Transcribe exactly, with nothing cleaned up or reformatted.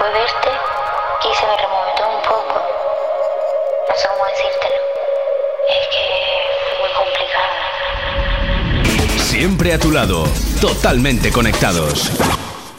de verte y se me removió todo un poco. No sé cómo decírtelo. Es que es muy complicado. Siempre a tu lado, totalmente conectados.